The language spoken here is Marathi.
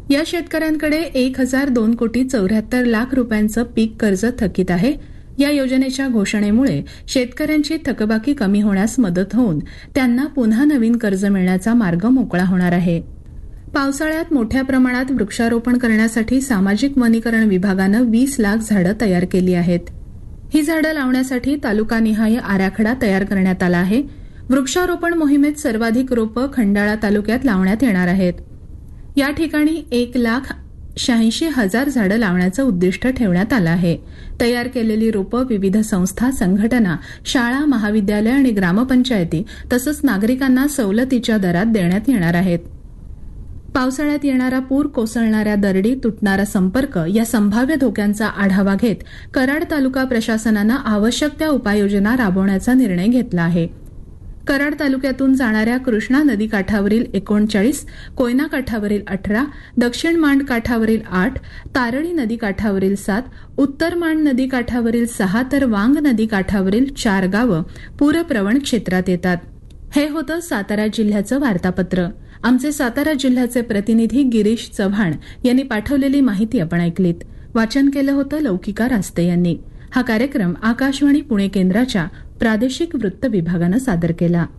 या शेतकऱ्यांकडे 1,002,74,00,000 रुपयांचं पीक कर्ज थकीत आहे. या योजनेच्या घोषणेमुळे शेतकऱ्यांची थकबाकी कमी होण्यास मदत होऊन त्यांना पुन्हा नवीन कर्ज मिळण्याचा मार्ग मोकळा होणार आहे. पावसाळ्यात मोठ्या प्रमाणात वृक्षारोपण करण्यासाठी सामाजिक वनीकरण विभागानं 20 लाख झाडं तयार केली आहेत. ही झाडं लावण्यासाठी तालुकानिहाय आराखडा तयार करण्यात आला आहे. वृक्षारोपण मोहिमेत सर्वाधिक रोपं खंडाळा तालुक्यात लावण्यात येणार आहेत. या ठिकाणी 1,86,000 झाडं लावण्याचं उद्दिष्ट ठेवण्यात आलं आहे. तयार केलेली रोपं विविध संस्था, संघटना, शाळा, महाविद्यालय आणि ग्रामपंचायती तसंच नागरिकांना सवलतीच्या दरात देण्यात येणार आहेत. पावसाळ्यात येणारा पूर, कोसळणाऱ्या दरडी, तुटणारा संपर्क या संभाव्य धोक्यांचा आढावा घेत कराड तालुका प्रशासनानं आवश्यक त्या उपाययोजना राबवण्याचा निर्णय घेतला आहे. कराड तालुक्यातून जाणाऱ्या कृष्णा नदी काठावरील 39, कोयना काठावरील 18, दक्षिण मांड काठावरील 8, तारळी नदी काठावरील 7, उत्तर मांड नदी काठावरील 6 तर वांग नदी काठावरील 4 गावं पूरप्रवण क्षेत्रात येतात. हे होतं सातारा जिल्ह्याचं वार्तापत्र. आमचे सातारा जिल्ह्याचे प्रतिनिधी गिरीश चव्हाण यांनी पाठवलेली माहिती आपण ऐकलीत. वाचन केलं होतं लौकिका रास्ते यांनी. हा कार्यक्रम आकाशवाणी पुणे केंद्राच्या प्रादेशिक वृत्त विभागानं सादर केला.